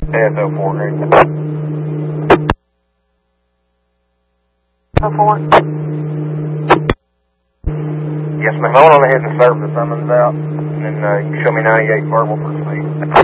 AS04, great. 04. Yes, ma'am. I want to hit the surface. I'm out. And then you can show me 98 verbal for speed.